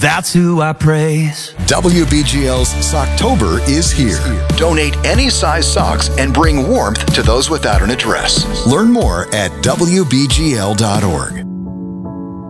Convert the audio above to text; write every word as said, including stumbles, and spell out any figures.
That's who I praise. W B G L's Socktober is here. Donate any size socks and bring warmth to those without an address. Learn more at W B G L dot org.